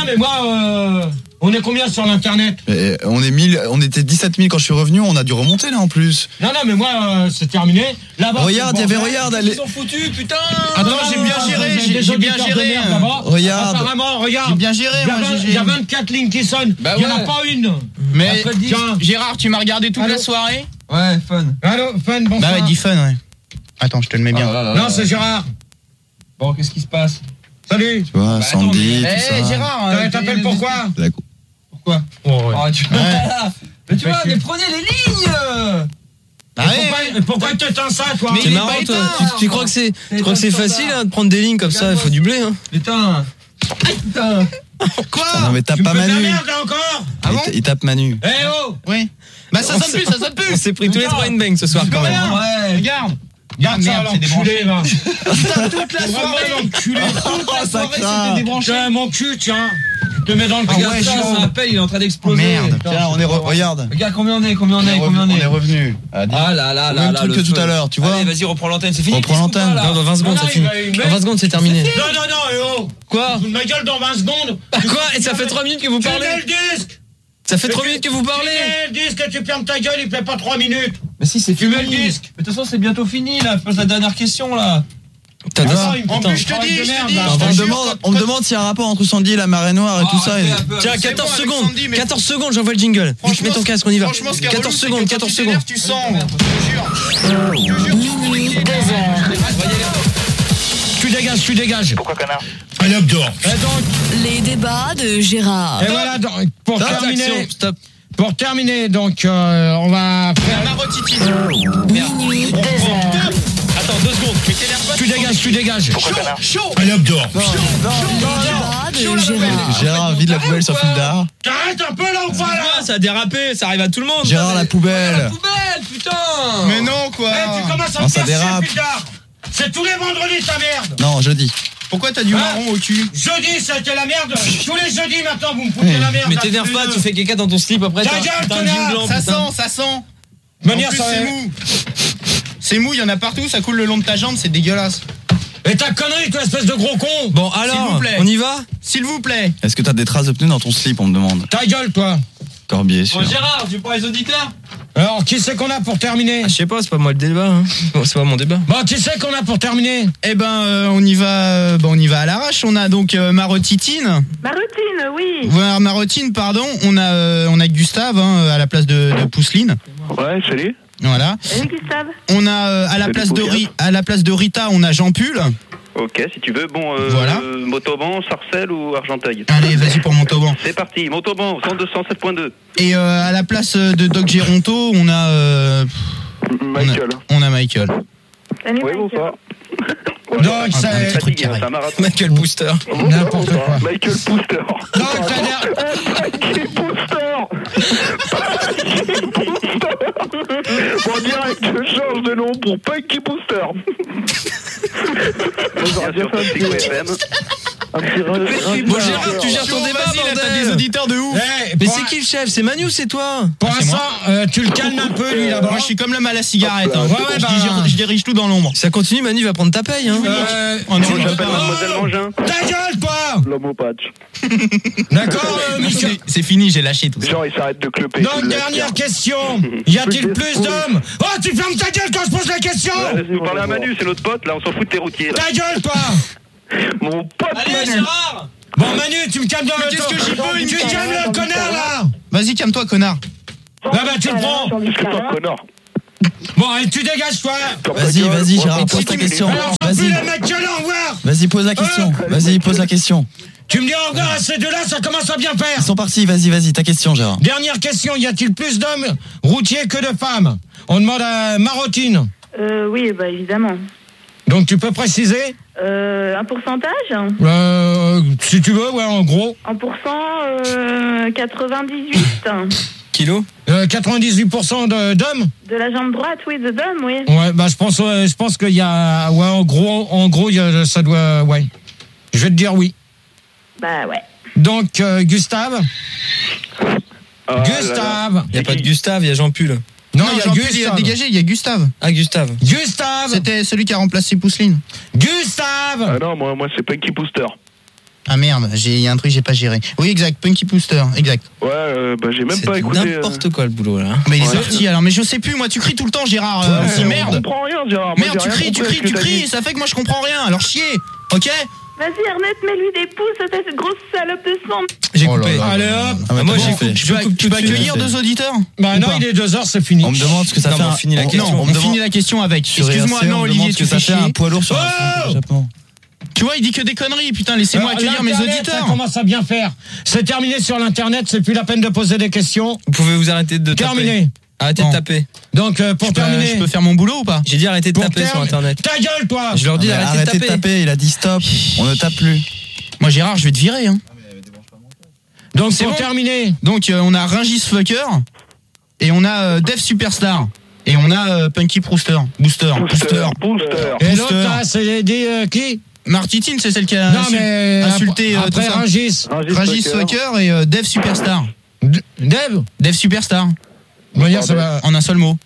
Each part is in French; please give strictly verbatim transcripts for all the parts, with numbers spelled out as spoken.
mais moi, euh, on est combien sur l'internet? Mais on est mille, on était dix-sept mille quand je suis revenu, on a dû remonter là en plus. Non, non, mais moi, euh, c'est terminé. Là-bas. Regarde, il y avait, regarde. Ils sont foutus, putain. Attends, j'ai bien géré, j'ai, j'ai bien géré. Hein. Regarde. Apparemment, regarde. J'ai bien géré, il y a, moi, vingt, j'ai... il y a vingt-quatre lignes qui sonnent. Bah il n'y ouais. en a pas une. Mais tiens. Gérard, tu m'as regardé toute Allô la soirée? Ouais, fun. Allô, fun, bonsoir. Bah ouais, dis fun, ouais. Attends, je te le mets bien. Ah, là, là, là, non, là. c'est Gérard. Bon, qu'est-ce qui se passe? Salut. Tu vois, Bah, Sandy, attends, mais... tout hey, ça. Gérard, euh, t'appelles pourquoi? La... Pourquoi? Oh, ouais. Oh, tu... Ouais. Mais tu vois, mais prenez les lignes. Ah ouais, pourquoi pourquoi t'éteins ça, toi? Mais C'est il est marrant, pas toi. éteint. Tu, tu crois que c'est, tu crois que c'est facile hein, de prendre des lignes comme ça? Il faut du blé. Hein. Putain. Putain. Quoi? Non mais tape Tu me pas fais de la Manu. merde, là, encore? Ah bon? il, il tape Manu. Eh oh. Oui. Bah ça sonne plus, ça sonne plus. On s'est pris tous les trois une bang ce soir quand même. Ouais. Regarde. Regarde ça, merde, c'est l'enculé, va. Putain, toute la soirée. L'enculé. Toute la ça soirée, craint. c'était débranché. Tiens, mon cul, tiens. Je te mets dans le cul. Regarde ouais, ça, chaud. son appel, il est en train d'exploser. Oh, merde. Putain, Tiens, on est re- regarde. Regarde combien on est, combien on On est, est combien on revenu. On est. est revenu. Ah, dis- Ah là là Au là même là. truc le que tout feu. à l'heure, tu vois. Allez, vas-y, reprends l'antenne, c'est fini. Reprends qu'est-ce qu'on l'antenne. parle, là Non, dans vingt secondes, Non, ça non, finit. il va- il va- Dans vingt secondes, c'est terminé. Non, non, non, eh oh. Quoi? Fous de ma gueule dans vingt secondes. Quoi? Et ça fait trois minutes que vous Tu mets parlez? le disque. Ça fait trois minutes que vous Tu parlez? mets le disque et tu fermes ta gueule, il fait pas trois minutes. Mais si, c'est Tu fini. mets le disque. Mais de toute façon, c'est bientôt fini, là. Pose la dernière question, là. T'as deux Ah, ans. il me En fout plus, je te un dis, travail de je te merde, dis, là. je On te me jure, demande, quand- on me demande s'il y a un rapport entre Sandy et la marée noire et tout ça. et- arrêtez un peu, Tiens, arrêtez. quatorze bon, secondes. Alexandre, mais- quatorze secondes, j'envoie le jingle. Franchement, Mets ton casque, on y va. Franchement, ce qui est relou, quatorze c'est que secondes, quand quatorze tu secondes. t'énerves, tu sens. Je te jure. Je te jure, tu Minuit, fais deux heures. Tu dégages, tu dégages. Pourquoi connard? Allez hop dehors. Et donc, Les débats de Gérard. et voilà, donc, pour Stop, terminer, action, stop. pour terminer, donc, euh, on va faire. La marotitine. Minuit, deux heures. Attends, deux secondes. Mais t'énerve pas. Tu dégages, tu dégages. Pourquoi connard? Chaud. Allez hop dehors. Les débats de Gérard. Gérard vide la poubelle sur Fulda. T'arrêtes un peu là ou pas là? Ah, ça a dérapé, ça arrive à tout le monde. Gérard la poubelle. Poubelle, putain. Mais non, quoi. Eh, tu commences à Non, me ça faire chier, dérape. putain. C'est tous les vendredis ta merde. Non, jeudi. Pourquoi t'as du Hein marron au cul? Jeudi, c'était la merde. Tous les jeudis maintenant, vous me foutez la merde. Mais là, t'énerve tous les pas, deux. tu fais caca dans ton slip après. Ta t'as- gueule, t'as un connard. jean blanc, Ça putain. sent, ça sent. De En manière, plus, ça- c'est mou. C'est mou, il y en a partout, ça coule le long de ta jambe, c'est dégueulasse. Et ta connerie, toi, espèce de gros con. Bon, S'il alors, vous plaît. on y va? S'il vous plaît. Est-ce que t'as des traces de pneus dans ton slip, on me demande. Ta gueule, toi. Corbier, sûr. Bon, Gérard, tu prends les auditeurs? Alors, qui c'est qu'on a pour terminer? Ah, je sais pas, c'est pas moi le débat. Hein. Bon, c'est pas mon débat. Bon, qui c'est qu'on a pour terminer? Eh ben, euh, on y va, euh, bah, on y va à l'arrache. On a donc euh, Marotitine. Marotine, oui. Voilà, Marotine, pardon. On a, euh, on a Gustave hein, à la place de, de Pousseline. Ouais, salut. Voilà. Salut Gustave. On a euh, à la Salut, place de Poufias. Ri- à la place de Rita, on a Jean Pull. Ok, si tu veux. Bon, euh, Voilà. euh, Motoban, Sarcelles ou Argenteuil? Allez, vas-y pour Montauban. C'est parti, Motoban, cent deux cent sept point deux. Et euh, à la place de Doc Géronto, on a euh, Michael. On a, on a Michael. Salut Oui, Michael. bonsoir. Donc, ça un petit truc Fatigué, carré. ça marathon. Michael Booster. N'importe quoi. Michael Booster. Donc, la dernière. Michael Booster. Bon, direct, je change de nom pour Mikey Booster. Bien sûr, pas F M. Un petit Bon, Gérard, tu gères ton débat, Vas-y, là, t'as des bordel. auditeurs de ouf. Eh, Mais pour c'est un- qui le chef? C'est Manu ou c'est toi? Pour Ah, c'est l'instant, euh, tu le calmes un peu, lui, là-bas. Moi, je suis comme l'homme à la cigarette. Hein. Ouais, ouais, je, bah- dirige, je dirige tout dans l'ombre. Ça continue, Manu va prendre ta paye. Hein. Euh, Oh non, tu- Je m'appelle Mademoiselle Mangin. Ta gueule, toi. L'homme au patch. D'accord, euh, Michel. C'est- C'est fini, j'ai lâché tout ça. Genre, il s'arrête de cloper. Donc, dernière question. Y a-t-il plus d'hommes? Oh, tu fermes ta gueule quand je pose la question. Ouais, Vous parlez à Manu, c'est notre pote, là, on s'en fout de tes routiers. Là. Ta gueule, toi. Mon pote Allez, Manu. Gérard. Bon, Manu, tu me calmes dans le qu'est-ce temps. que j'y peux, il me Tu calme. calmes le connard, là. Vas-y, calme-toi, connard. Là, bah, tu le prends. Qu'est-ce que t'as, connard? Bon, allez, tu dégages, toi. Vas-y, vas-y, Gérard, pose ta Tu- question. Alors, sans plus Vas-y, les mecs gueuler, au revoir. vas-y, pose la question. Vas-y, pose la question. Tu me dis au revoir à ces deux-là, ça commence à bien faire. Ils sont partis, vas-y, vas-y, ta question, Gérard. Dernière question, y a-t-il plus d'hommes routiers que de femmes? On demande à Marotine. Euh, oui, bah évidemment. Donc tu peux préciser? Euh, un pourcentage? Euh, si tu veux, ouais, en gros. En pourcent, euh, quatre-vingt-dix-huit. Kilo? Euh, quatre-vingt-dix-huit pour cent de- d'hommes? De la jambe droite, oui, de Dom, oui. Ouais, bah je pense, euh, je pense qu'il y a, ouais, en gros, en gros, il y a, ça doit, ouais. Je vais te dire oui. Bah ouais. Donc euh, Gustave, Ah, là, là. Gustave. Il y a pas de Gustave, il y a Jean Pull. Non, il y a Jean-Pierre, il a Gustave. dégagé, il y a Gustave. Ah, Gustave. Gustave. C'était celui qui a remplacé Pousseline. Gustave. Ah non, moi, moi c'est Punky Booster. Ah merde, il y a un truc que j'ai pas géré. Oui, exact, Punky Booster, exact. Ouais, euh, bah j'ai même C'est pas écouté. n'importe euh... quoi le boulot là. Mais il est Ouais. sorti alors, mais je sais plus, moi tu cries tout le temps, Gérard. Euh, Ouais, aussi, on merde. comprend rien, Gérard. Moi, Merde, j'ai tu rien cries, tu compris à cries, ce que tu t'as cries, dit. ça fait que moi je comprends rien, alors chier, ok? Vas-y, Ernest, mets-lui des pouces, ça, cette grosse salope de sang. J'ai Oh là coupé. là. Allez hop. Ah, mais moi, comment j'ai on fait coupé. Je peux, coupe je tout peux de suite. accueillir deux auditeurs? Bah Ou non, pas il est deux heures, c'est fini. On me demande ce que ça Non, fait. mais on un- finit la on- question. Non, on on me demande- finit la question avec. sur Excuse-moi, R C, on non, me Olivier, demande ce tu que ça fais fait un chier. poids lourd sur Oh un Japon. Tu vois, il dit que des conneries, putain, laissez-moi Alors, accueillir mes l'Internet, auditeurs. Ça commence à bien faire. C'est terminé sur l'internet, c'est plus la peine de poser des questions. Vous pouvez vous arrêter de taper. Terminé. Arrêtez Bon. de taper. Donc euh, pour Je peux, terminer, je peux faire mon boulot ou pas? J'ai dit arrêtez de pour taper sur terme- internet. Ta gueule, toi. Je leur dis Mais d'arrêter de Arrêtez de taper. taper, il a dit stop. On ne tape plus. Moi, Gérard, je vais te virer, hein. Donc C'est pour bon terminer, Donc, euh, on a Ringis Fucker, et on a euh, Dev Superstar, et on a euh, Punky Brewster. Booster. Booster. Booster. Booster. et Booster. l'autre là, c'est dit euh, qui? Martitine, c'est celle qui a Non insul- mais insulté euh, après tout ça. Rungis, Ringis Fucker et euh, Dev Superstar. D- Dev. Dev Superstar, On va dire ça va. en un seul mot.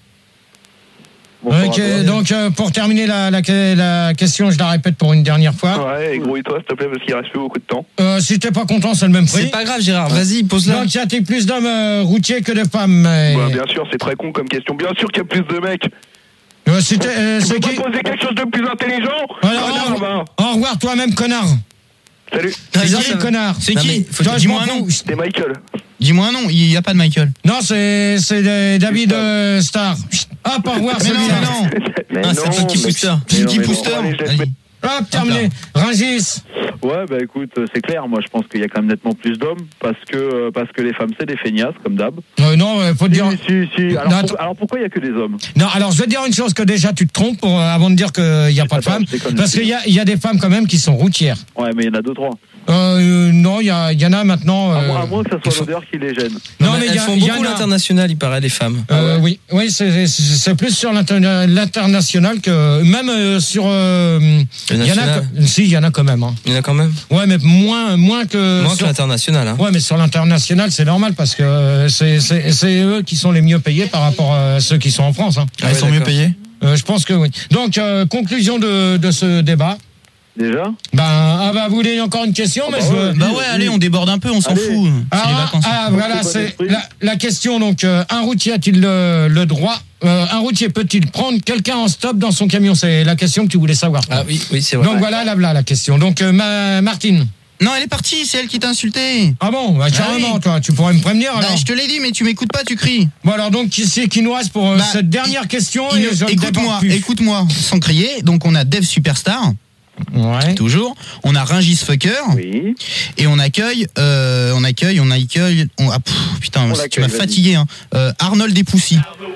Ok, donc euh, pour terminer la, la, la question, je la répète pour une dernière fois. Ouais, et grouille-toi s'il te plaît parce qu'il reste plus beaucoup de temps. Euh, si t'es pas content, c'est le même prix. C'est pas grave Gérard, vas-y, pose-la. Donc y a-t-il plus d'hommes euh, routiers que de femmes? mais- Bah, bien sûr, c'est très con comme question. Bien sûr qu'il y a plus de mecs. Euh, si t'es- euh, Tu c'est peux qui? pas poser quelque chose de plus intelligent? Alors, Connard, au- va. Au revoir toi-même, connard. Salut, C'est ça, qui ça le va. connard? C'est Non, qui mais faut- Toi, je Dis-moi m'en un nom. fous. c'est Michael. Dis-moi un nom, il n'y a pas de Michael. Non, c'est c'est euh, David euh, Star. Hop, au revoir, Mais non, celui-là. mais non. Mais Ah, c'est Punky mais- Booster. mais non, Punky mais non, Booster. allez, je laisse Allez. mettre- Hop, terminé. Rungis. Ouais, bah écoute, euh, c'est clair. Moi, je pense qu'il y a quand même nettement plus d'hommes parce que euh, parce que les femmes, c'est des feignasses, comme d'hab. Euh, non, euh, faut te dire. Si, si, si. Alors, Non, pour- attends. alors pourquoi il y a que des hommes? Non, alors je vais te dire une chose que déjà tu te trompes pour, euh, avant de dire qu'il n'y a pas de Attends, femmes. je déconne, Parce je qu'il y a, il y a des femmes quand même qui sont routières. Ouais, mais il y en a deux, trois. Euh, non, il y, a- il y en a maintenant. À, euh, moins, à moins que ça soit l'odeur qui les gêne. Non, Non, mais mais il y elles a- font il y beaucoup en a. l'international, il paraît, les femmes. Euh, oui, oui, c'est c'est- c'est plus sur l'inter- l'international que même euh, sur. euh, Le Il y en a, national. que- si, il y en a quand même. Hein. Il y en a quand même. Ouais, mais moins, moins que. Moins que sur- l'international. Hein. Ouais, mais sur l'international, c'est normal parce que euh, c'est c'est- c'est eux qui sont les mieux payés par rapport à ceux qui sont en France. Hein. Ah, ouais, ils sont mieux d'accord. payés. Euh, je pense que oui. Donc, euh, conclusion de, de ce débat. Déjà? Ben, ah bah, vous voulez encore une question, mais bah je ouais. veux- Bah ouais, allez, on déborde un peu, on s'en Allez. fout. C'est les Ah, vacances. ah, Faut voilà, que c'est bon c'est esprit. la, la question. Donc, euh, un routier a-t-il le, le droit euh, Un routier peut-il prendre quelqu'un en stop dans son camion? C'est la question que tu voulais savoir. Ah oui, oui, c'est vrai. Donc voilà, là, voilà la question. Donc, euh, ma, Martine. Non, elle est partie, c'est elle qui t'a insulté. Ah bon, bah, carrément, oui. toi, tu pourrais me prévenir alors. Bah, je te l'ai dit, mais tu m'écoutes pas, tu cries. Bon alors donc qui c'est qui nous reste pour euh, Bah, cette dernière question Il- et je ne Écoute-moi, déborde plus. écoute-moi, sans crier. Donc on a Dev Superstar, Ouais. toujours. On a Ringis Fucker. Oui. Et on accueille, euh, on accueille, on accueille. On, ah, pff, putain, On tu l'accueille, m'as vas-y. fatigué. Hein. Euh, Arnold Despoussy.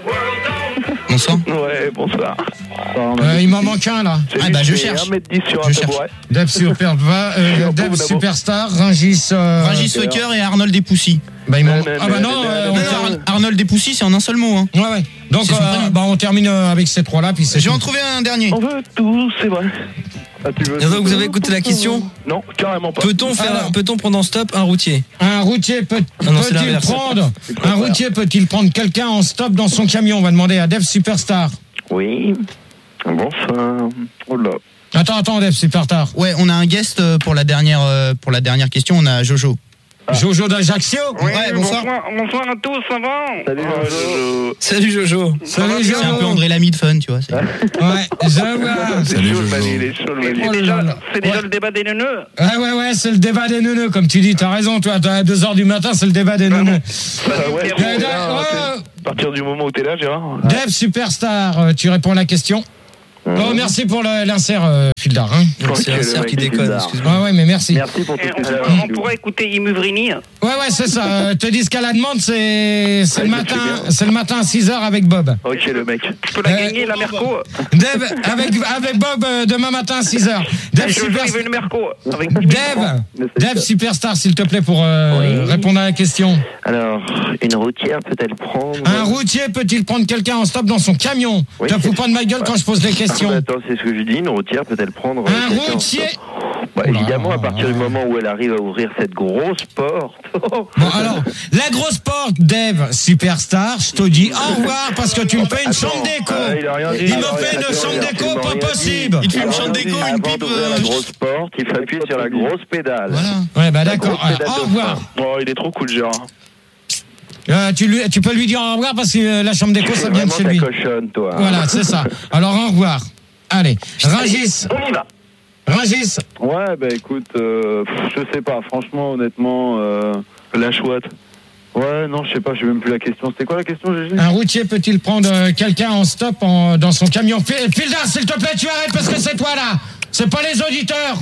Bonsoir. Ouais, bonsoir. Euh, il m'en manque un là. C'est Ah, lui bah, qui je fait cherche. un mètre dix sur Je un cherche. tabouret. Dev Super, va, euh, un Dev pauvre Superstar, Ringis. Euh, Ringis Fucker et Arnold Despoussy. bah, il m'en- Non, non, ah bah non, non. non, euh, non, on Non, non, termine- non, Arnold Despoussy, c'est en un seul mot. Hein. Ouais ouais. Donc C'est son euh, prénom. bah on termine euh, avec ces trois là puis c'est. Je vais tout. en trouver un dernier. On veut tout, c'est vrai. Ah, tu veux Et donc, tout vous avez écouté la question? Non, carrément pas. Peut-on faire, Alors. peut-on prendre en stop un routier? Un routier peut, Ah non, c'est peut-il l'inverse. prendre C'est le un contraire. routier peut-il prendre quelqu'un en stop dans son camion? On va demander à Dev Superstar. Oui. Bonsoir. Oh là. Attends attends Dev Superstar. Ouais, on a un guest euh, pour la dernière, euh, pour la dernière question. On a Jojo. Jojo d'Ajaccio. Ouais, bonsoir. Bonsoir à tous, ça va? Salut, Jojo. Salut Jojo. Salut C'est un peu Jojo. André Lamy de fun, tu vois. c'est- Ouais, je vois. C'est Salut, chaud, le Jojo. Manu, il est chaud, le Manu. Oh C'est là déjà, là. c'est déjà Ouais. le débat des neuneux. Ouais, ouais, ouais, c'est le débat des neuneux, comme tu dis, t'as raison, toi, à deux heures du matin, c'est le débat des neuneux. Ah ouais, Pierrot. Euh, là, euh, À partir du moment où t'es là, Gérard. Dev Superstar, euh, tu réponds à la question. Oh, merci pour le- l'insert, euh, Fildar. Hein. Non, c'est un le cerf mec qui est déconne, bizarre. excuse-moi. Ouais, ouais, mais merci. Merci pour tout Et ce on, que tu as on fait. pourrait écouter Imuvrini. Ouais, ouais, c'est ça. Euh, te dis qu'à la demande, c'est c'est le Ouais, matin, c'est bien. c'est le matin à six heures avec Bob. Ok, le mec. Je peux la Euh, gagner, la Merco. Dev, avec, avec Bob, euh, demain matin à six heures. Dev, Je Super- il veut une Merco. Avec dix mille francs. Dev, Dev Superstar, s'il te plaît, pour euh, Oui. répondre à la question. Alors, une routière peut-elle prendre. Un routier peut-il prendre quelqu'un en stop dans son camion? Oui, Te fous c'est- pas de ma gueule quand je pose les questions. Attends, c'est ce que je dis. Une routière peut-elle prendre. euh, Un quelqu'un en routier stop Bah, Oh là évidemment, là à partir là du là. moment où elle arrive à ouvrir cette grosse porte. Bon, alors, la grosse porte, Dave, superstar, je te dis au revoir parce que tu me fais une Attends, chambre déco. euh, il a rien dit, Il me il a fait rien une dit, chambre il a déco, absolument pas rien dit. possible. Il te fait une Alors, chambre déco, vas-y, une avant pipe. d'ouvrir euh, la grosse porte, il faut appuyer sur la grosse pédale. Voilà. Ouais, bah La d'accord. grosse Alors, pédale au de revoir. frein. Oh, il est trop cool, Gérard. Euh, tu, lui, tu peux lui dire au revoir parce que euh, la chambre déco, Tu ça fais vient de vraiment chez ta lui. cochonne, toi. Voilà, c'est ça. Alors, au revoir. Allez, Rungis. On y va. Rungis. Ouais, bah écoute, euh, pff, je sais pas, franchement, honnêtement, euh, la chouette. Ouais, non, je sais pas, je sais même plus la question. C'était quoi la question, Gégé? Un routier peut-il prendre euh, quelqu'un en stop en- dans son camion? Fil- Filda, s'il te plaît, tu arrêtes parce que c'est toi là. C'est pas les auditeurs.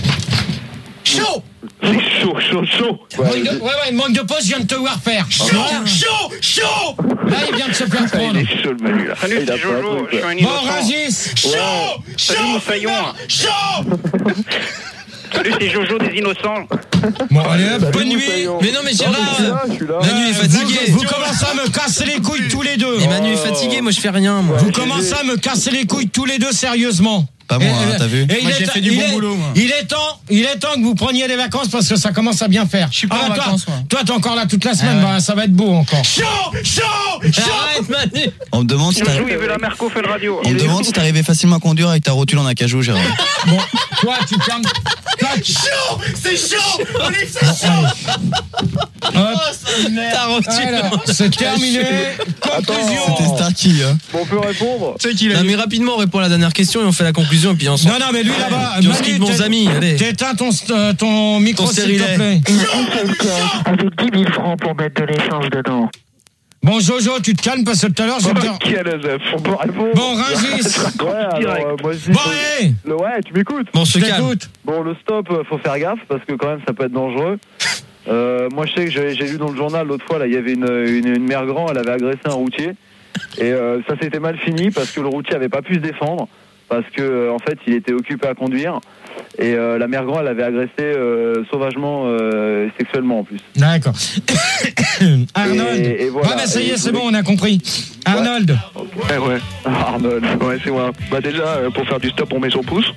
Chaud. C'est chaud, chaud, chaud. Manque de- ouais, ouais, manque de pause, je viens de te voir faire. Chaud, chaud, chaud. Là, il vient de se faire Ah, prendre. il est chaud, le Manu, là. Salut, Il a c'est pas un Jojo, truc, je suis là. un Bon, innocent. Rungis. Chaud, Salut, Moussaillon. Chaud. Salut, c'est Jojo des Innocents. Bon, allez, hop, Salut, bonne nuit. Moussaillon. Mais non, mais Non, Gérard, mais je suis là, je suis là. Manu est Euh, fatigué. Vous, vous commencez à me casser les couilles tous les deux. Et Manu est fatigué, moi je fais rien, moi. Vous commencez à me casser les couilles tous les deux sérieusement. Pas moi, Et- hein, t'as vu? et il Moi, est j'ai temps- fait du il bon est- boulot, moi. Il est temps, il est temps que vous preniez des vacances parce que ça commence à bien faire. Je suis pas en toi, vacances, moi. Toi, t'es encore là toute la semaine, Ah ouais. bah, ça va être beau encore. Chaud, chaud, Arrête, Manu. On me demande si Jojo, t'arrives il veut la Merco Fun Radio. on me demande si t'arrivais facilement à conduire avec ta rotule en acajou, Gérard. Bon, toi, tu fermes. Toi, tu... Chaud, c'est chaud, on est fait chaud. Hop, T'as reçu. alors, c'est terminé. C'était Conclusion. Starkey, hein. Bon, on peut répondre. Tu sais qu'il a Non, dit. mais rapidement, on répond à la dernière question et on fait la conclusion et puis on s'en. Non, non, mais lui là-bas, Puis on se Manu, quitte, bons t'é- amis, allez. T'éteins ton, euh, ton micro, Ton s'il te stérilet. plaît. Avec dix mille francs pour mettre de l'essence dedans. Bon, Jojo, tu te calmes parce que tout à l'heure, je vais te dire. Quel Joseph, on peut répondre. Bon, Rungis. Ouais, alors, euh, moi je dis. Bon, faut- allez, le- Ouais, tu m'écoutes. Bon, on je se calme. t'écoute. Bon, le stop, euh, faut faire gaffe parce que quand même ça peut être dangereux. Euh, moi, je sais que j'ai j'ai lu dans le journal l'autre fois, là, il y avait une, une, une mère grand, elle avait agressé un routier. Et euh, ça s'était mal fini parce que le routier avait pas pu se défendre. Parce que euh, en fait, il était occupé à conduire. Et euh, la mère grand, elle avait agressé euh, sauvagement, euh, sexuellement en plus. D'accord. Arnold. Et- et voilà. Ouais, bah ça y Et est, je c'est voulais- bon, on a compris. Arnold. Ouais, ouais. Arnold, ouais, c'est moi. Bah, déjà, euh, pour faire du stop, on met son pouce.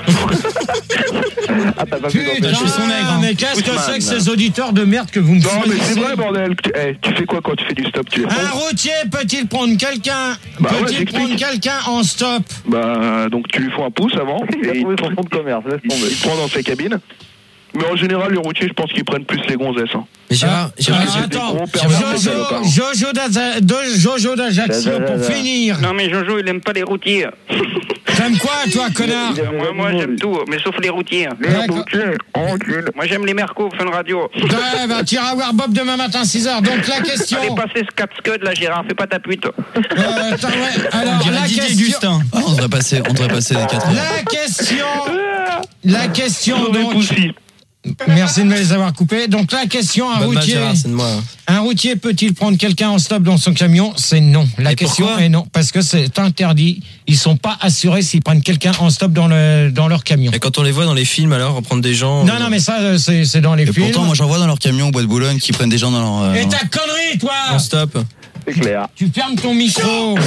Ah, t'as pas vu dans Putain, je suis son nègre, hein. mais qu'est-ce que Ousmane. c'est que ces auditeurs de merde que vous me Non, mais c'est fournissez? vrai, bordel. Tu, eh, tu fais quoi quand tu fais du stop? Tu es Un routier peut-il prendre quelqu'un Bah ouais, Peut-il j'explique. prendre quelqu'un en stop? Bah, donc tu lui fais un pouce avant. Il a et il, trouvé son fonds de commerce, laisse il tomber. te prend dans sa cabine. Mais en général, les routiers, je pense qu'ils prennent plus les gonzesses. Hein. Mais Gérard, Gérard, Alors, c'est des attends, gros pervers, ces Jojo, salopards. Jojo d'Aza- de- Jojo d'Ajaccio Da, da, da, pour da. finir. Non, mais Jojo, il aime pas les routiers. T'aimes quoi, toi, connard? Il avait Moi, moi raison, j'aime lui. tout, mais sauf les routiers. D'accord. Moi, j'aime les Merco Fun Radio. Ouais, bah, t'iras voir Bob demain matin, six heures. Donc, la question. Allez, passez ce quatre scud là, Gérard, fais pas ta pute. Euh, attends, ouais, On alors, dirait la Didier question. Gustin. Ah, on devrait passer, on devrait passer les quatre heures. La question. La question, Sauvé donc. Poussy. Merci de me les avoir coupés. Donc, la question, un bonne match, routier. Gérard, c'est de moi. Un routier peut-il prendre quelqu'un en stop dans son camion? C'est non. La Et question pourquoi est non. Parce que c'est interdit. Ils sont pas assurés s'ils prennent quelqu'un en stop dans, le, dans leur camion. Et quand on les voit dans les films, alors, prendre des gens. Non, non, mais ça, euh, c'est c'est dans les Et films. pourtant, moi j'en vois dans leur camion au bois de Boulogne qui prennent des gens dans leur. euh, Et dans- ta connerie, toi! En stop. C'est clair. Tu fermes ton micro.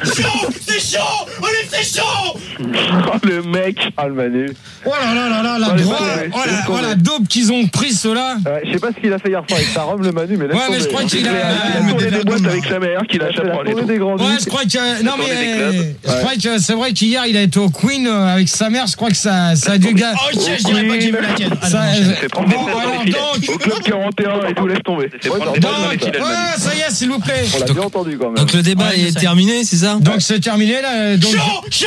Oh, le mec. Ah, le Manu. Oh là là là là, la Allez, droite. allez, Oh laisse la, oh tomber. la daube qu'ils ont pris, ceux-là. Ouais, je sais pas ce qu'il a fait hier soir avec sa robe, le Manu, mais laisse Ouais, mais je tomber. crois qu'il a. Il a tourné des boîtes avec sa mère qu'il Il a a fait la chaperonné. tournée des grands Ouais, ducs. je crois que. Non, tourné des mais. clubs. Je crois que c'est vrai qu'hier, il a été au Queen euh, avec sa mère. Je crois que ça, ça a dû gagner. Ok, je dirais pas que j'ai vu la tienne. Allez, Ça, on enchaîne. C'est bon, prendre des alors fesses dans les donc. Au club quarante et un et tout, laisse tomber. C'est Ouais, prendre dans- des dans- balles dans les dans- filets, le Manu. Ouais, ça y est, s'il vous plaît. On l'a bien entendu quand même. Donc le débat Ouais, est j'essaie. terminé, c'est ça? Donc c'est terminé là. Donc...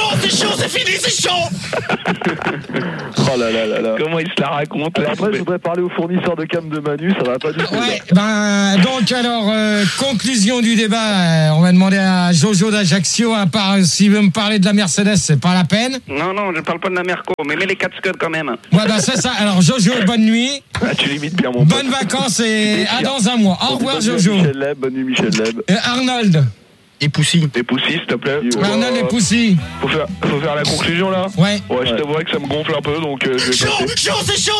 Oh là là là là. Comment il se la raconte Alors là, après, je voudrais parler au fournisseur de cam de Manu, ça va pas du tout. Ouais, ben donc alors euh, conclusion du débat, euh, on va demander à Jojo d'Ajaccio, à part euh, s'il veut me parler de la Mercedes, c'est pas la peine. Non, non, je parle pas de la Merco, mais mets les quatre scuds quand même. Ouais, ben c'est ça. Alors Jojo, bonne nuit, Ah, tu limites bien mon pote. bonnes vacances et à dans un mois. Au revoir Bonne nuit, Jojo. Michel Leb, bonne nuit Michel Leb. Et Arnold, Et Poussy. Des poussy, s'il te plaît. Arnold et Poussy. Faut faire, faut faire la conclusion là. Ouais. Ouais, je t'avouerais que ça me gonfle un peu, donc euh, je vais passer.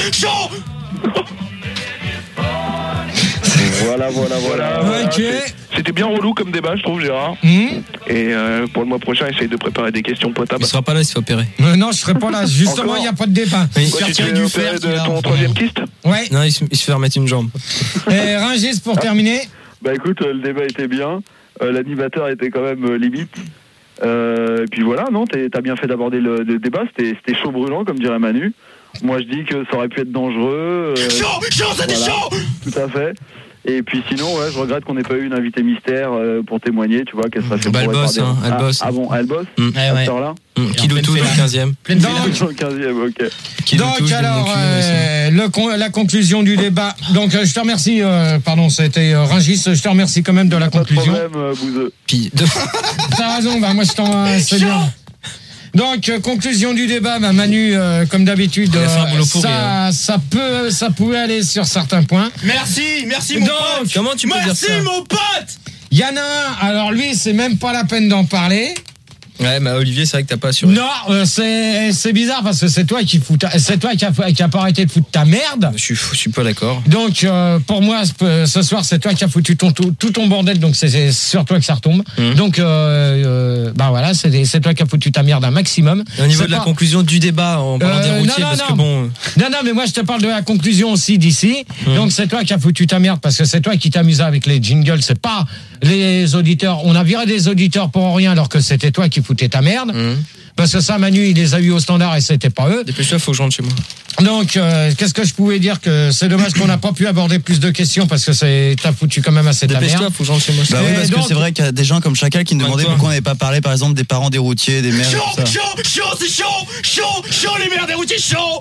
Voilà, voilà, voilà. Voilà. Ok. c'était bien relou comme débat, je trouve, Gérard. Mmh. Et euh, pour le mois prochain, essaye de préparer des questions potables. Il sera pas là, il se fait opérer. Euh, non, je serai pas là. Justement, il n'y a pas de débat. Oui. Ouais, tu te fais opérer de ton troisième kyste. Ouais. Non, il se, il se fait remettre une jambe. Et Rungis, pour terminer. Bah écoute, euh, le débat était bien. Euh, L'animateur était quand même euh, limite. Euh, et puis voilà, non, t'es- t'as bien fait d'aborder le, le débat. C'était c'était chaud brûlant, comme dirait Manu. Moi, je dis que ça aurait pu être dangereux. euh, Chaud, chaud, c'était voilà. chaud. Tout à fait. Et puis sinon, ouais, je regrette qu'on n'ait pas eu une invitée mystère euh, pour témoigner, tu vois, qu'elle serait fait Bah, elle bourrer bosse, par des- hein, elle ah, bosse. Ah bon, elle bosse Mm. à Ouais, cette ouais. heure-là Mmh. Kilo tout dans le quinzième. Donc, Dans le quinzième, ok. Kilo donc tout, je alors, donne mon cul, mais euh, le con- la conclusion du débat. Donc, euh, je te remercie, euh, pardon, c'était euh, Rungis, je te remercie quand même de la Pas de conclusion. problème, euh, Bouzeux. Puis, de- T'as raison, bah moi je t'en. euh, c'est bien. Donc, euh, conclusion du débat, bah, Manu, euh, comme d'habitude, Il a fait un euh, boulot pourri, ça, ça peut, ça pouvait aller sur certains points. Merci, merci mon Donc, pote. comment tu peux dire Merci ça mon pote. Il y en a un, alors lui, c'est même pas la peine d'en parler. Ouais, mais Olivier, c'est vrai que t'as pas assuré. Non, euh, c'est c'est bizarre parce que c'est toi qui fous ta- c'est toi qui a, qui a pas arrêté de foutre ta merde. Je suis, je suis pas d'accord. Donc euh, pour moi ce, ce soir c'est toi qui as foutu ton, tout, tout ton bordel, donc c'est- c'est sur toi que ça retombe. Mmh. Donc euh, euh, bah voilà, c'est des- c'est toi qui as foutu ta merde un maximum. Et au niveau C'est de la pas- conclusion du débat, en parlant Euh, des non, routiers, non, parce non. que bon. Non non mais moi je te parle de la conclusion aussi d'ici. Mmh. Donc c'est toi qui as foutu ta merde parce que c'est toi qui t'amusais avec les jingles, c'est pas les auditeurs. On a viré des auditeurs pour rien alors que c'était toi qui foutais ta merde. Mmh. Parce que ça, Manu, il les a eu au standard et c'était pas eux. Dépêche-toi, faut que je rentre chez moi. Donc, euh, qu'est-ce que je pouvais dire que c'est dommage qu'on n'a pas pu aborder plus de questions parce que c'est t'as foutu quand même assez de la Dépêche-toi, merde. faut que je rentre chez moi. Bah oui, Et parce donc- que c'est vrai qu'il y a des gens comme Chacal qui me demandaient Toi. pourquoi on n'avait pas parlé, par exemple, des parents des routiers, des mères, Chaud, tout ça. chaud, chaud, c'est chaud, chaud, chaud les mères des routiers, chaud.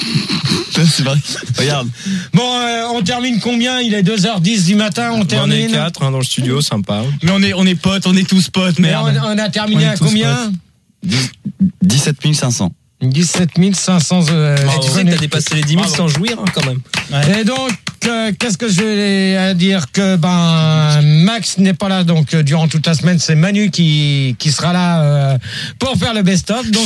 C'est vrai. Regarde. Bon, euh, on termine combien? Il est deux heures dix du matin, on On est termine. quatre hein, dans le studio, sympa. Mais on est, on est potes, on est tous potes, Mais merde. on, on a terminé On est à tous combien? dix-sept mille cinq cents. dix-sept mille cinq cents. Euh, Eh, tu sais que connectés. t'as dépassé les dix mille sans jouir, hein, quand même. Et donc, euh, qu'est-ce que je vais à dire que ben Max n'est pas là, donc euh, durant toute la semaine, c'est Manu qui qui sera là euh, pour faire le best-of. Donc,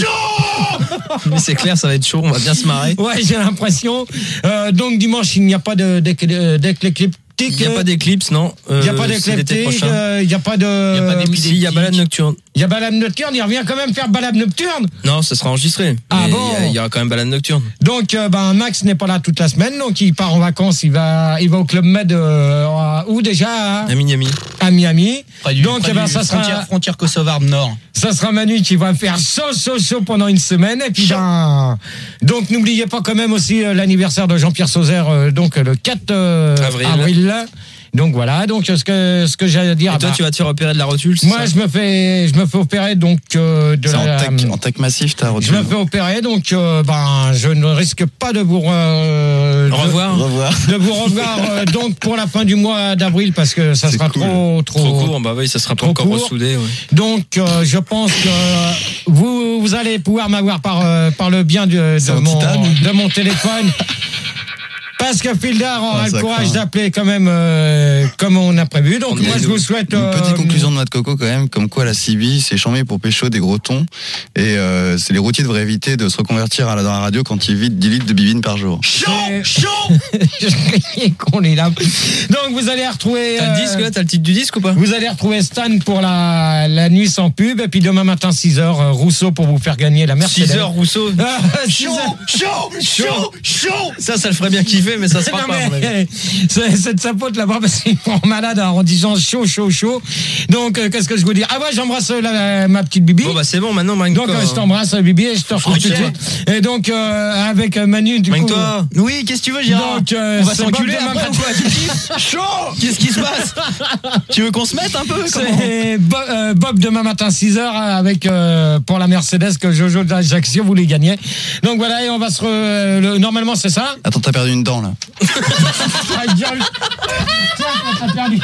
Mais c'est clair, ça va être chaud, on va bien se marrer. ouais, j'ai l'impression. Euh, donc dimanche, il n'y a pas de d'éclectique. Il n'y a pas d'éclipse, non. Il n'y a Euh, pas c'est l'été d'éclectique. prochain. euh, Il n'y a pas de. Il n'y a pas d'épisode. Il y a balade nocturne. Il y a balade nocturne. Il revient quand même faire balade nocturne. Non, ça sera enregistré. Ah Mais bon il y a- Il y aura quand même balade nocturne. Donc, euh, ben Max n'est pas là toute la semaine, donc il part en vacances. Il va, il va au Club Med euh, à- où déjà? hein À Miami. À Miami. Près du- Donc, près eh ben, du ça sera- frontière, frontière kosovarde nord. Ça sera Manu qui va faire chaud, chaud, chaud pendant une semaine. Et puis, ben, donc, n'oubliez pas quand même aussi euh, l'anniversaire de Jean-Pierre Sauzère, euh, donc le quatre euh, Avril. avril. Donc voilà. Donc ce que ce que j'ai à dire. Et toi, bah, tu vas te faire opérer de la rotule, c'est moi, ça je me fais, je me fais opérer donc euh, de C'est en la. tech, en tech massif, t'as Je retenu. me fais opérer, donc euh, ben je ne risque pas de vous euh, Au revoir. Au revoir. de, de vous revoir euh, donc pour la fin du mois d'avril parce que ça C'est sera cool. trop trop. Trop court, bah oui, ça sera pas trop encore court. ressoudé. Ouais. Donc euh, je pense que vous vous allez pouvoir m'avoir par euh, par le bien de, C'est de en mon titane. de mon téléphone. Parce que Fildar aura Ah, le ça courage craint. d'appeler quand même euh, comme on a prévu. Donc On moi a je une- vous souhaite Une petite euh, conclusion de Noix de Coco quand même, comme quoi la C B c'est chambé pour pécho des gros tons et euh, c'est les routiers devraient éviter de se reconvertir à la, dans la radio quand ils vident dix litres de bibine par jour. Chaud, Et- chaud. je riais qu'on est là. Donc vous allez retrouver. T'as le euh, disque là, t'as le titre du disque ou pas? Vous allez retrouver Stan pour la, la nuit sans pub. Et puis demain matin, six heures, euh, Rousseau pour vous faire gagner la Mercedes. six heures Rousseau. Ah, six Chaud, heures. chaud, chaud, chaud. Ça, ça le ferait bien kiffer, mais ça se fera Non, pas. à mon avis. mais, c'est, c'est de sa faute là-bas parce qu'il rend malade en disant chaud, chaud, chaud. Donc, euh, qu'est-ce que je vous dis? Ah ouais, j'embrasse euh, la- ma petite Bibi. Bon, bah c'est bon, maintenant, Mike. donc, euh, je t'embrasse, euh, Bibi, et je te retrouve tout de suite. Et donc, euh, avec euh, Manu, du coup. toi Oui, qu'est-ce que tu veux, Gérard? Donc, euh, On va c'est s'enculer Bob de après ma- ou quoi? Tu kiffes? Chaud. Qu'est-ce qui se passe? Tu veux qu'on se mette un peu? Comment? C'est Bob, euh, Bob demain matin six heures avec euh, pour la Mercedes que Jojo d'Ajaccio voulait gagner. Donc voilà, et on va se re- le- normalement c'est ça. Attends, t'as perdu une dent là. Ah, gueule. Tiens, t'as perdu.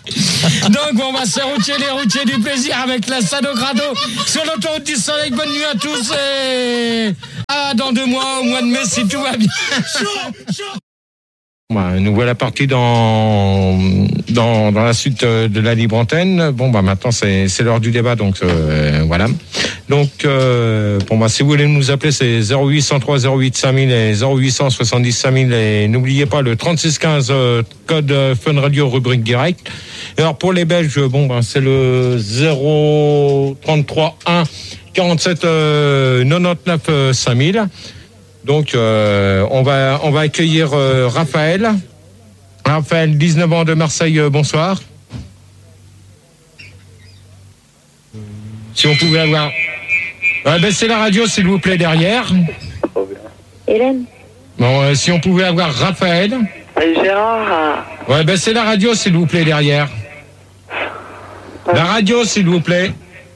Donc on va se routier les routiers du plaisir avec la Sadogrado sur l'autoroute du soleil. Bonne nuit à tous et à dans deux mois au mois de mai si tout va bien. Chaud, chaud. Bah, nous voilà partis dans, dans, dans la suite de la libre antenne. Bon, bah, maintenant, c'est, c'est l'heure du débat, donc, euh, voilà. Donc, euh, bon, bah, si vous voulez nous appeler, c'est zéro huit cent trois zéro huit cinq mille et zéro huit cent soixante-dix cinq mille et n'oubliez pas le trente-six quinze, euh, code euh, Fun Radio, rubrique direct. Et alors, pour les Belges, bon, bah, c'est le zéro trente-trois un quarante-sept euh, quatre-vingt-dix-neuf euh, cinq mille. Donc, euh, on va on va accueillir euh, Raphaël. Raphaël, dix-neuf ans de Marseille, euh, bonsoir. Si on pouvait avoir... Euh, baissez la radio, s'il vous plaît, derrière. Hélène. Bon, euh, si on pouvait avoir Raphaël. Gérard. Ouais, baissez la radio, s'il vous plaît, derrière. La radio, s'il vous plaît.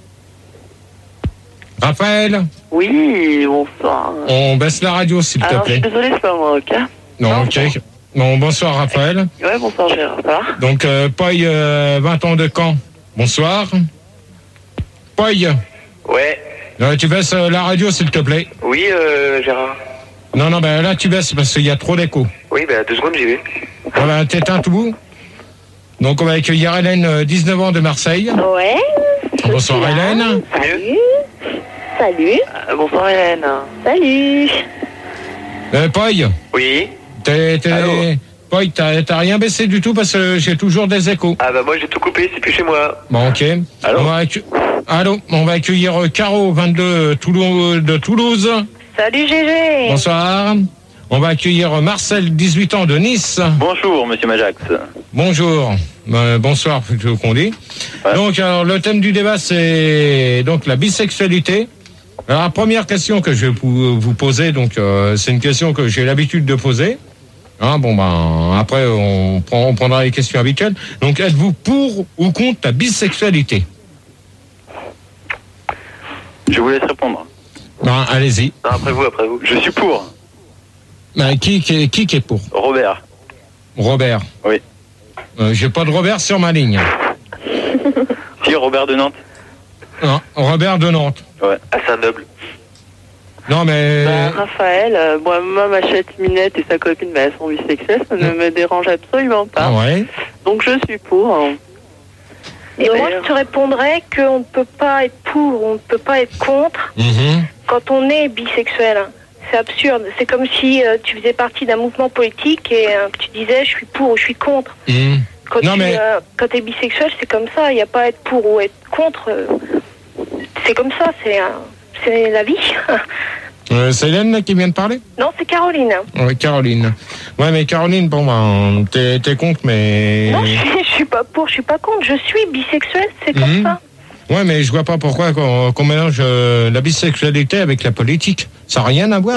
Raphaël. Oui, bonsoir. On baisse la radio, s'il te Alors, je plaît. suis désolé, c'est pas moi, ok? Non, ok. Bon, bonsoir, Raphaël. Ouais, bonsoir, Gérard, ça va? Donc, euh, Poy, euh, vingt ans de Caen. Bonsoir. Poy. Ouais. Euh, tu baisses euh, la radio, s'il te plaît. Oui, euh, Gérard. Non, non, ben là, tu baisses parce qu'il y a trop d'écho. Oui, ben deux secondes, j'y vais. Voilà, t'éteins tout. Donc, on va accueillir Hélène, euh, dix-neuf ans de Marseille. Ouais. Bonsoir, Hélène. Salut. Salut. Euh, bonsoir, Hélène. Salut. Euh, Poy. Oui. T'es, t'es... Allô. Poy, t'as, t'as rien baissé du tout parce que j'ai toujours des échos. Ah bah moi j'ai tout coupé, c'est plus chez moi. Bon, ok. Allô. On va accu- Allô, on va accueillir euh, Caro, vingt-deux Toulou- de Toulouse. Salut Gégé. Bonsoir. On va accueillir Marcel, dix-huit ans de Nice. Bonjour, monsieur Majax. Bonjour. Euh, bonsoir, plutôt qu'on dit. Ouais. Donc, alors, le thème du débat, c'est donc la bisexualité. Alors, la première question que je vais vous vous poser, donc, euh, c'est une question que j'ai l'habitude de poser. Hein, bon, ben, après, on, prend, on prendra les questions habituelles. Donc, êtes-vous pour ou contre la bisexualité? Je vous laisse répondre. Ben, allez-y. Non, après vous, après vous. Je suis pour. Ben, qui, qui, qui qui est pour? Robert. Robert. Oui. Euh, j'ai pas de Robert sur ma ligne. Si, Robert de Nantes. Non, Robert de Nantes. Ouais. Ah, c'est un noble. Non, mais... Bah, Raphaël, euh, moi, moi, ma chatte Minette et sa copine, bah, elles sont bisexuelles, ça ne me dérange absolument pas. Ah ouais. Donc, je suis pour. hein. Et moi, je te répondrais qu'on ne peut pas être pour, on ne peut pas être contre Mhm. quand on est bisexuel. C'est absurde. C'est comme si euh, tu faisais partie d'un mouvement politique et euh, que tu disais je suis pour ou je suis contre. Mhm. Quand Non, tu mais- euh, quand es bisexuel, c'est comme ça. Il n'y a pas à être pour ou être contre. euh, C'est comme ça. C'est euh, c'est la vie. Euh, c'est Hélène là, qui vient de parler? Non, c'est Caroline. Oui, Caroline. Ouais, mais Caroline, bon, ben, t'es, t'es contre, mais... Non, je suis, je suis pas pour, je suis pas contre. Je suis bisexuelle, c'est comme Mhm. ça. Ouais, mais je vois pas pourquoi qu'on, qu'on mélange euh, la bisexualité avec la politique. Ça n'a rien à voir.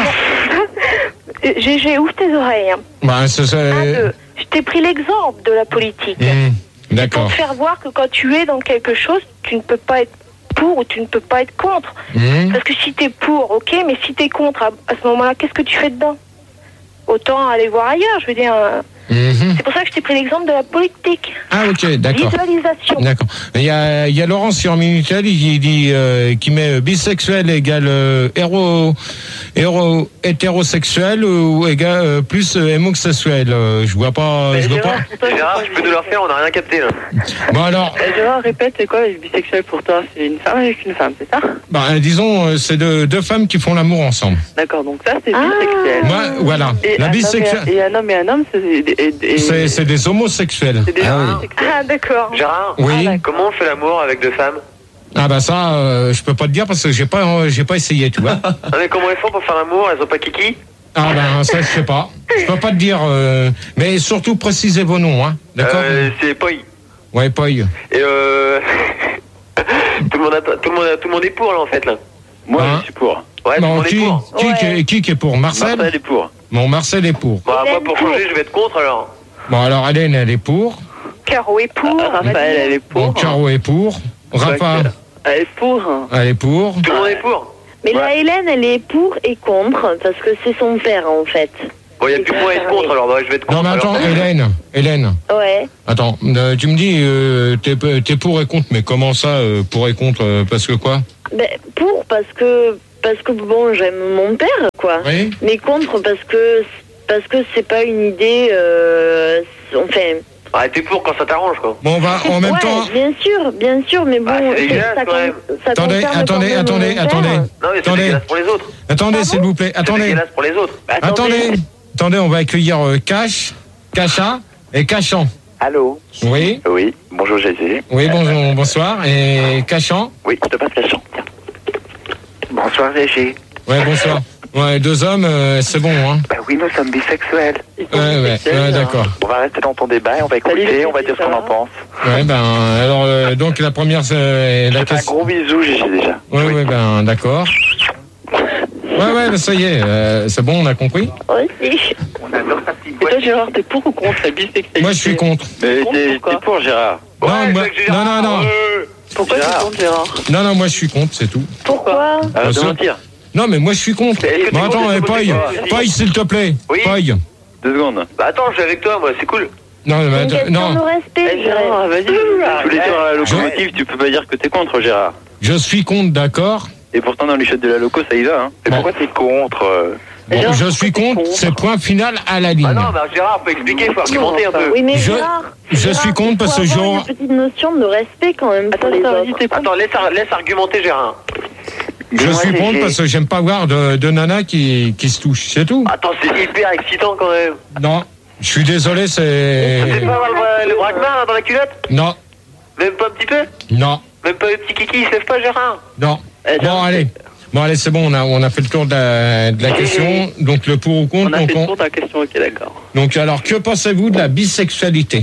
Euh, Gégé, ouvre tes oreilles. hein. Ben, c'est ça. Un, deux. Je t'ai pris l'exemple de la politique. Mhm. Pour D'accord. te faire voir que quand tu es dans quelque chose, tu ne peux pas être pour ou tu ne peux pas être contre. Mhm. Parce que si t'es pour, ok, mais si t'es contre, à, à ce moment-là, qu'est-ce que tu fais dedans? Autant aller voir ailleurs, je veux dire. euh, Mhm. C'est pour ça que je t'ai pris l'exemple de la politique. Ah, ok, d'accord. Visualisation. D'accord. Il y a, il y a Laurent sur Minitel qui dit euh, qui met bisexuel égale euh, héro, héro, hétérosexuel ou égale euh, plus euh, homosexuel. Euh, je vois pas. Mais je vois pas. Gérard, pour toi, c'est Gérard, quoi, tu peux nous le refaire, on n'a rien capté là. Bon alors, Eh, Gérard, répète, c'est quoi le bisexuel pour toi? C'est une femme avec une femme, c'est ça? bah, disons, euh, c'est deux, deux femmes qui font l'amour ensemble. D'accord, donc ça, c'est Ah. bisexuel. Moi, voilà. Et, La un homme et, bisexuelle, un, et un homme et un homme, c'est et- et- et- c'est, c'est des homosexuels. c'est des Ah, oui. bisexuels. Ah, d'accord. Gérard, Oui. comment on fait l'amour avec deux femmes? Ah bah ça, euh, je peux pas te dire parce que j'ai pas, euh, j'ai pas essayé, tu vois. Non mais comment elles font pour faire l'amour? Elles ont pas kiki? Ah ben ça, je sais pas. Je peux pas te dire. euh, mais surtout précisez vos noms, hein. D'accord. Euh, c'est Poy. Ouais, Poy. Et euh... tout, le monde a- tout, le monde a- tout le monde est pour là en fait là. Moi, Hein je suis pour. Ouais, tout le Bon, monde est qui, pour. qui, Ouais. qui, qui, qui est pour Marcel, Marcel est pour. Bon, Marcel est pour. Bon, moi Hélène pour pour. changer, je vais être contre alors. Bon, alors Hélène, elle est pour. Caro est pour. Raphaël, elle est Bon, pour. Caro est pour. Rafa, Elle est pour. elle est pour. Tout le monde est pour. Mais Ouais. la Hélène, elle est pour et contre, parce que c'est son père, en fait. Bon, il n'y a plus que moi à être contre alors, bah, je vais être Non, contre. mais attends, alors. Hélène, Hélène. Ouais. Attends, euh, tu me dis, euh, t'es, t'es pour et contre, mais comment ça, euh, pour et contre, euh, parce que quoi? Ben, pour, parce que, parce que bon, j'aime mon père, quoi. Oui. Mais contre, parce que parce que c'est pas une idée. Euh, enfin. Ah, t'es pour quand ça t'arrange, quoi. Bon, on va en même ouais, temps. bien sûr, bien sûr, mais bon, Ah, c'est c'est- dégueulasse, ça, quand même. ça Attendez, concerne attendez, quand même attendez, mon attendez. père. Non, mais c'est Attendez. dégueulasse pour les autres. Attendez, s'il vous plaît. C'est Attendez. dégueulasse pour les autres. Bah, Attendez. Attendez, on va accueillir euh, Cash, Cacha et Cachant. Allô? Oui. Oui, bonjour Gégé. Oui, bonjour, bonsoir. Et Cachant? Oui, je te passe Cachant. Tiens. Bonsoir Gégé. Ouais, bonsoir. Ouais, deux hommes, euh, c'est bon, hein. Bah oui, nous sommes bisexuels. Ouais, ouais, ouais, d'accord. On va rester dans ton débat et on va écouter, on va dire ce qu'on en pense. Ouais, ben, alors, euh, donc la première, c'est la Un question. gros bisou Gégé déjà. Ouais, ouais, ben, d'accord. Ouais, ouais, ben, ça y est, euh, c'est bon, on a compris. Oui. On adore ta petite Et toi, Gérard, t'es pour ou contre la bisexualité? Moi, je suis contre. Mais t'es pour Gérard. Non, moi- non, non, non. Pourquoi t'es contre, Gérard? Non, non, moi, je suis contre, c'est tout. Pourquoi? Alors de Bon, mentir. Non, mais moi, je suis contre. Est-ce que Bon, t'es attends, contre euh, les Paille, homosexuels? Paille, s'il te plaît. Oui. Paille. Deux secondes. Bah attends, je suis avec toi, moi, c'est cool. Non, mais Une attends, question non. de respect, Eh, Gérard, vas-y. Je voulais dire à la Je- locomotive, tu peux pas dire que t'es contre Gérard. Je suis contre, d'accord. Et pourtant dans les chutes de la loco, ça y va. Hein. Et Bon. pourquoi t'es contre euh, Bon, Gérard, je suis pourquoi t'es contre, contre c'est point final à la ligne. Ah non, bah Gérard, faut expliquer, faut argumenter un peu. Oui, mais Je- Gérard, je Gérard, suis contre il parce faut que avoir je- une petite notion de respect quand même pour Attends, les je t'avais autres. dit, t'es contre. Attends, laisse, ar- laisse argumenter Gérard. Je Dis-moi, suis Gégé. contre parce que j'aime pas voir de, de nana qui, qui se touche, c'est tout. Attends, c'est hyper excitant quand même. Non, je suis désolé, c'est... C'est pas voir le, le braquemar là dans la culotte? Non, Même pas un petit peu? non, Même pas le petit kiki, il se lève pas Gérard? non. Eh, Bon, Gérard, allez. Bon, allez, c'est bon, on a, on a fait le tour de la, de la question. Donc, le pour ou contre. On a donc, fait le on- tour de la question, ok, d'accord. donc, alors, que pensez-vous de la bisexualité?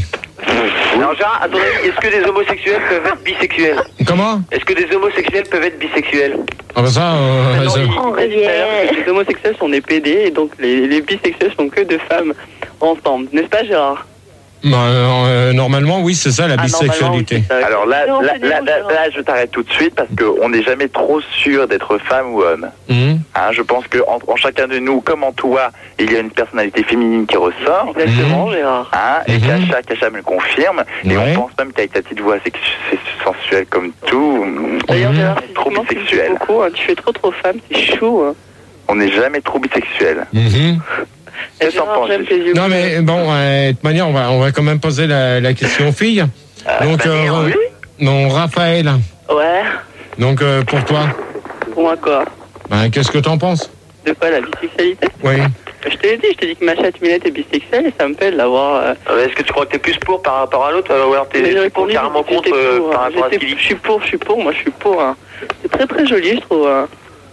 Alors Gérard, à ton avis, est-ce que des homosexuels peuvent être bisexuels? Comment? Est-ce que des homosexuels peuvent être bisexuels? Ah bah ça, euh, Non, ça- il- il a dit tout à l'heure que les homosexuels sont des P D et donc les, les bisexuels sont que deux femmes ensemble. N'est-ce pas, Gérard? bah, euh, normalement, oui, c'est ça la Ah, normalement, bisexualité. oui, c'est ça. Alors là, Non, là, c'est des là, mots, là, Gérard. là, je t'arrête tout de suite parce qu'on n'est jamais trop sûr d'être femme ou homme. Mhm. Hein, je pense que en, en chacun de nous, comme en toi, il y a une personnalité féminine qui ressort. Exactement, Mhm. Gérard. Hein, et Mhm. Kacha, Kacha me le confirme. Et Ouais. on pense même qu'avec ta petite voix sex- c'est sensuelle comme tout, D'ailleurs, Mhm. Gérard, Trop physiquement, tu me bisexuel. plais beaucoup, hein. Tu fais trop trop femme, c'est chou. Hein. on n'est jamais trop bisexuel. Mhm. Et Qu'est-ce que t'en Gérard, penses, j'aime tes yeux Non, bleus. mais bon, euh, de toute manière, on va, on va quand même poser la, la question aux filles. Donc, euh, oui. non, Raphaël. Ouais, Donc, euh, pour toi, pour moi quoi? ben, qu'est-ce que t'en penses? De quoi, la bisexualité? Oui. Je te l'ai dit, je t'ai dit que ma chatte minette est bisexuelle et ça me fait de l'avoir... Euh... Euh, Est-ce que tu crois que t'es plus pour par rapport à l'autre ou alors t'es Mais j'ai t'es répondu, carrément j'étais contre euh, pour, par hein. rapport à ce J'étais- qu'il dit? Je suis pour, je suis pour, moi je suis pour. Hein. C'est très très joli, je trouve. Hein.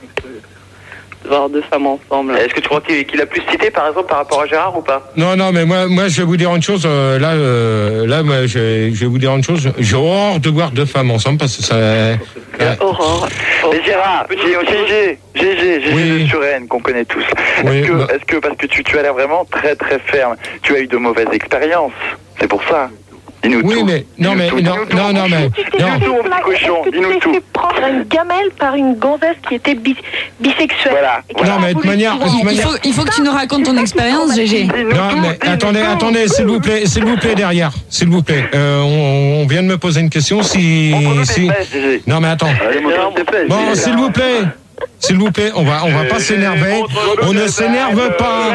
De voir deux femmes ensemble. Est-ce que tu crois qu'il qu'il a plus cité par exemple par rapport à Gérard ou pas? Non, non, mais moi, moi, je vais vous dire une chose. euh, là, euh, là, moi, je, je vais vous dire une chose. J'ai horreur de voir deux femmes ensemble parce que ça. euh, Aurore. Mais Gérard, G G, G G, G G Oui. de Suresnes, qu'on connaît tous. Est-ce Oui, que, bah- est-ce que, parce que tu, tu as l'air vraiment très très ferme, tu as eu de mauvaises expériences, c'est pour ça. Dis-nous Oui, tout. mais non, Dis-nous mais tout, non, dis-nous tout, non, non, mais Tu t'es non. fait tout, mon petit pla- cochon, est-ce que tu dis-nous t'es tout. fait prendre une gamelle par une gonzesse qui était bis- bisexuelle? Voilà. Et qui Non, a mais de voulu manière- tirer de en- Il manière- faut, il faut que tu nous racontes ton expérience, Gégé. Non, mais attendez, attendez, s'il vous plaît, s'il vous plaît derrière, s'il vous plaît. Euh, on, on vient de me poser une question. Si, si. Non, mais attends. Allez, montre tes fesses, Bon, G G. s'il vous plaît, s'il vous plaît, on va, on va pas s'énerver. On ne s'énerve pas.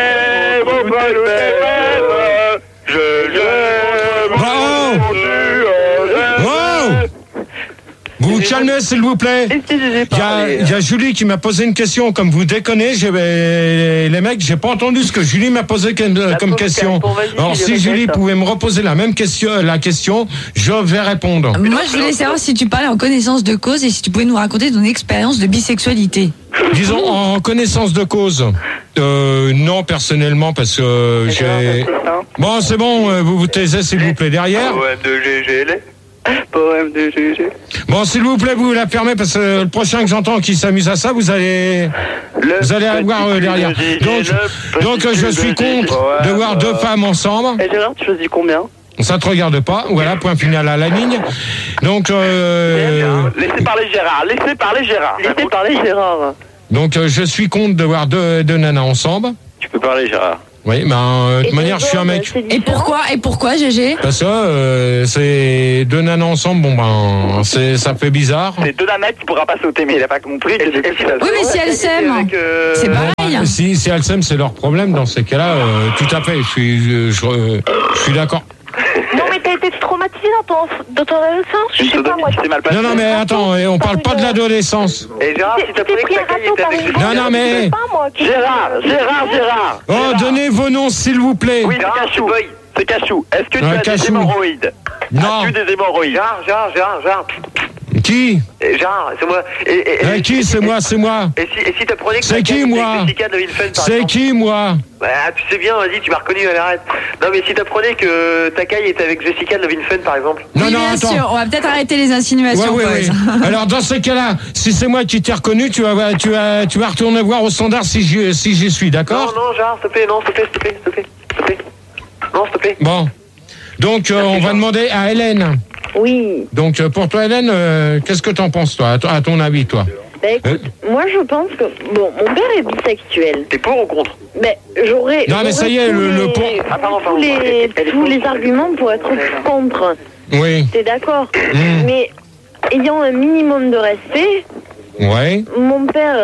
Je, je, Bravo. Wow. Vous vous calmez, s'il vous plaît. Est-ce que j'ai Il y a, parlé il y a Julie qui m'a posé une question. Comme vous déconnez, j'ai, les les mecs, j'ai pas entendu ce que Julie m'a posé comme, comme pauvre question. Bon, vas-y, Alors, Julie, si répète. Julie pouvait me reposer la même question, la question, je vais répondre. Moi, je voulais savoir si tu parlais en connaissance de cause et si tu pouvais nous raconter ton expérience de bisexualité. Disons en connaissance de cause. Euh, non, personnellement, parce que j'ai. Bon, c'est bon, euh, vous vous taisez, s'il vous plaît, derrière. Poème de G G L. Poème de G G. Bon, s'il vous plaît, vous la fermez parce que le prochain que j'entends qui s'amuse à ça, vous allez, vous allez avoir euh, derrière. Donc, donc, euh, je suis contre de voir deux femmes ensemble. Et Gérard, tu choisis combien? Ça te regarde pas. Voilà, point final à la ligne. Donc, euh, Laissez parler Gérard, laissez parler Gérard. Laissez parler Gérard. donc, euh, je suis contre de voir deux, deux nanas ensemble. Tu peux parler Gérard. Oui, mais euh, de toute manière, je suis un mec. Et pourquoi, et pourquoi, G G? Parce que euh, c'est deux nanas ensemble, bon ben, c'est, ça fait bizarre. C'est deux nanas qui pourra pas sauter, mais il a pas compris que c'est difficile. Oui, mais si elles s'aiment, c'est pareil. Si, si elles s'aiment, c'est leur problème. Dans ces cas-là, euh, tout à fait. Je suis, je, je, euh, je suis d'accord. Non, mais t'as été traumatisé dans ton, dans ton adolescence. Je sais pas, moi. Non, non, mais attends, on parle pas de l'adolescence. Et Gérard, si t'as pris que ta caille était avec Non, non, mais. Gérard, Gérard, Gérard. Oh, donnez vos noms, s'il vous plaît. Oui, c'est Cachou. C'est Cachou. Est-ce que tu Ouais, as Cachou. des hémorroïdes? Non. As-tu des hémorroïdes? Gérard, Gérard, Gérard, Gérard. Qui? Eh, Gérard, c'est moi. Et, et, Euh, Qui? C'est moi, c'est moi. et si, et si t'apprenais que C'est ta qui, caille était moi? avec Jessica de Villefeld, par C'est exemple? qui, moi? Bah, tu sais bien, vas-y, tu m'as reconnu, allez, arrête. Non, mais si t'apprenais que ta caille était avec Jessica de Villefeld, par exemple. Non, Oui, non, bien attends. sûr, on va peut-être arrêter les insinuations. Ouais, ouais, Pause. ouais. Alors dans ce cas-là, si c'est moi qui t'ai reconnu, tu vas, tu vas, tu vas retourner voir au standard si j'y, si j'y suis, Non, d'accord? non, Gérard, s'il te plaît, non, s'il te plaît, s'il te plaît, s'il te plaît, s'il te plaît. Non, s'il te plaît. Bon. Donc euh, on va demander à Hélène. Oui. Donc euh, pour toi, Hélène, euh, qu'est-ce que t'en penses, toi, à, t- à ton avis, toi? Bah écoute, moi je pense que bon, mon père est bisexuel. T'es pour ou contre? Mais j'aurais. Non, mais ça y est, j'aurais le- tous le les- pour- Ah, pardon, tous pardon. les tous les arguments pour être contre. Oui. T'es d'accord? Mm. Mais ayant un minimum de respect, Ouais. mon père,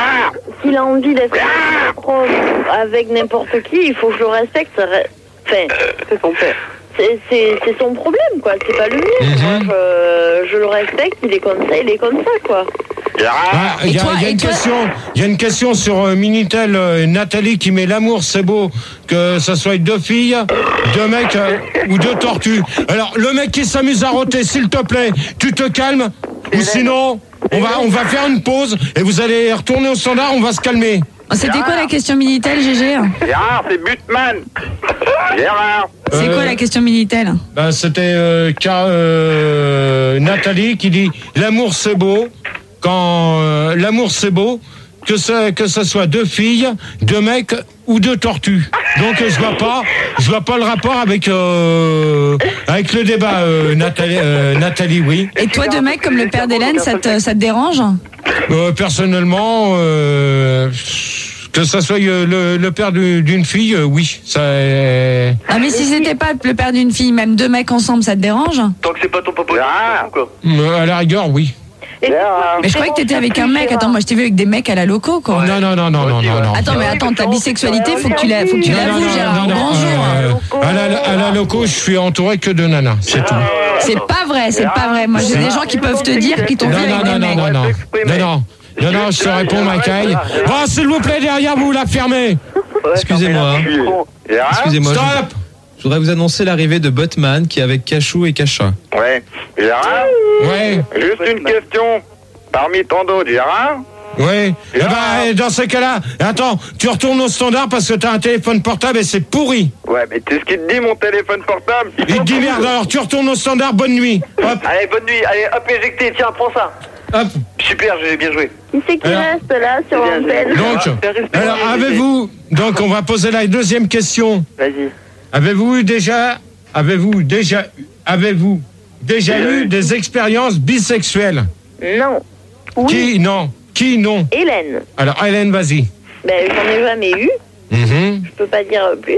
s'il a envie d'être proche avec n'importe qui, il faut que je le respecte. ça re- Enfin, c'est son père. C'est, c'est, c'est son problème, quoi. C'est pas le mien. Mm-hmm. Moi, je, je le respecte, il est comme ça, il est comme ça, quoi. Ah, il y a, il y a une question, il y a une question sur euh, Minitel, euh, Nathalie qui met l'amour, c'est beau, que ça soit deux filles, deux mecs euh, ou deux tortues. Alors le mec qui s'amuse à roter, s'il te plaît, tu te calmes, ou sinon on va on va faire une pause et vous allez retourner au standard, on va se calmer. C'était quoi la question Minitel, G G? Gérard, c'est Butman. Gérard. C'est quoi la question Minitel? Ben, c'était euh, Car- euh, Nathalie qui dit l'amour c'est beau quand euh, l'amour c'est beau que ça que ça soit deux filles, deux mecs ou deux tortues. Donc euh, je vois pas je vois pas le rapport avec euh, avec le débat euh, Nathalie euh, Nathalie oui. Et toi, deux mecs comme le père d'Hélène, ça te, ça te dérange? Euh, personnellement euh, que ça soit euh, le, le père du- d'une fille, euh, oui, ça. euh, Ah, mais si c'était pas le père d'une fille, même deux mecs ensemble, ça te dérange? Tant que c'est pas ton papa, quoi. euh, à la rigueur, oui. Mais je croyais que t'étais avec un mec. Attends, moi je t'ai vu avec des mecs à la loco, quoi. Non, non, non, non, non, non, non. Attends, mais attends, ta bisexualité, faut que tu la, faut que tu Non, non, l'avoues, non, Gérard. non, non, Bonjour. euh, à, la, à la loco, je suis entouré que de nanas, c'est tout. C'est pas vrai, c'est pas vrai. Moi, j'ai des gens qui peuvent te dire qu'ils t'ont Non, vu avec non, des non, mecs. non, non, non, non, non, non, non, je te réponds, ma caille. Oh, s'il vous plaît, derrière vous, la fermez. Excusez-moi. hein. Excusez-moi. Stop. Je, je voudrais vous annoncer l'arrivée de Botman qui est avec Cachou et Cacha. Ouais. Gérard. Ouais. Juste une question. Parmi tant d'autres, Gérard. Oui. Eh ben, dans ce cas-là, attends, tu retournes au standard parce que t'as un téléphone portable et c'est pourri. Ouais, mais tu sais ce qu'il te dit, mon téléphone portable? Il te dit merde, alors tu retournes au standard, bonne nuit. Hop. Allez, bonne nuit. Allez, hop, éjecté. Tiens, prends ça. Hop. Super, j'ai bien joué. Qui c'est qui Alors- reste là sur l'antenne? Donc, alors avez-vous, donc on va poser la deuxième question. Vas-y. Avez-vous eu déjà, avez-vous déjà, avez-vous déjà eu des expériences bisexuelles? Non. Oui. Qui non? Qui non? Hélène. Alors Hélène, vas-y. Ben, j'en ai jamais eu. Mhm. Je peux pas dire plus.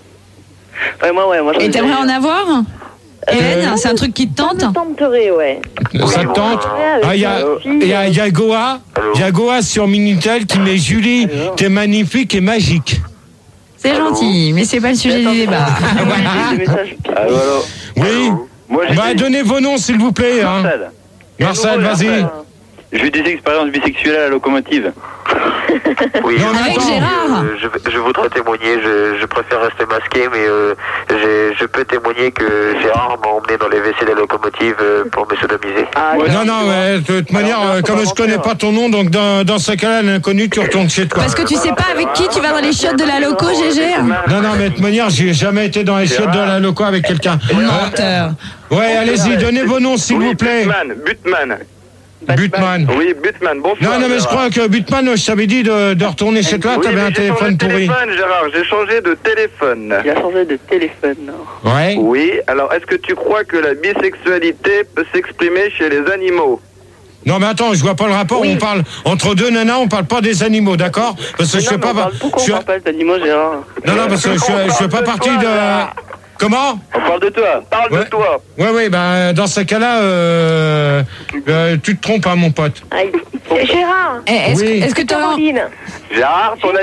Ouais, moi, ouais, moi. Et t'aimerais en avoir? Hélène, c'est un truc qui te tente? Je tenterai, ouais. Ça te tente? Ah, il y a, il y a, il y a Goa, il y a Goa sur Minitel qui met Julie, t'es magnifique et magique. C'est gentil, mais c'est pas le sujet du débat. Allô, allô. Oui. Bah, donnez vos noms, s'il vous plaît. Hein. Marcel, vas-y. J'ai eu des expériences bisexuelles à la locomotive. Oui, Non, mais Avec attends. Gérard. je, je, je voudrais témoigner, je, je préfère rester masqué, mais euh, j'ai- je peux témoigner que Gérard m'a emmené dans les W C de la locomotive euh, pour me sodomiser. Non, non, mais de toute manière, euh, comme je connais pas ton nom, donc dans, dans ce cas-là, l'inconnu, tu retournes chez toi. Parce que tu sais pas avec qui tu vas dans les chiottes de la loco, G G? Non, non, mais de toute manière, j'ai jamais été dans les chiottes de la loco avec quelqu'un. Menteur. Ouais, allez-y, donnez vos noms, s'il vous plaît. Butman, Butman. Butman. Oui, Butman, bonsoir. Non, non, mais je Gérard. crois que Butman, je t'avais dit de, de retourner chez toi, Oui, t'avais mais un j'ai téléphone changé de pourri. téléphone, Gérard, j'ai changé de téléphone. Il a changé de téléphone. Ouais. Oui, alors est-ce que tu crois que la bisexualité peut s'exprimer chez les animaux? Non mais attends, je vois pas le rapport. Oui. On parle entre deux nanas, on parle pas des animaux, d'accord? Parce que Mais je non, fais mais pas. on parle, pourquoi je suis- on parle pas d'animaux, Gérard? Non non, parce que je, je, je fais pas partie de. Comment? On parle de toi, parle Ouais. de toi. Ouais ouais, bah dans ce cas-là, euh, euh, tu te trompes, hein, mon pote. Aïe. Gérard. Eh, Est-ce Oui. que- est-ce que tu as Caroline. Gérard, ton